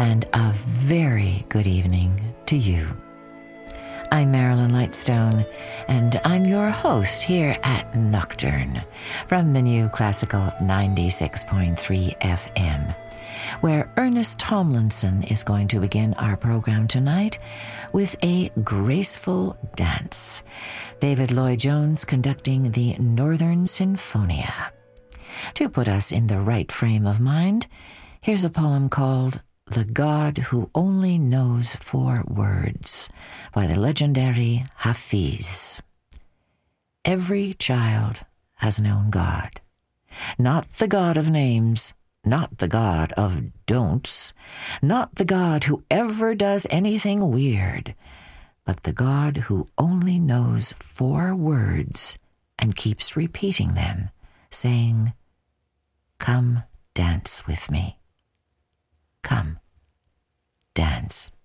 and a very good evening to you. I'm Marilyn Lightstone, and I'm your host here at Nocturne from the new Classical 96.3 FM, where Ernest Tomlinson is going to begin our program tonight with a graceful dance. David Lloyd-Jones conducting the Northern Sinfonia. To put us in the right frame of mind, here's a poem called The God Who Only Knows 4 Words by the legendary Hafiz. Every child has known God. Not the God of names, not the God of don'ts, not the God who ever does anything weird, but the God who only knows 4 words and keeps repeating them, saying, "Come dance with me. Come dance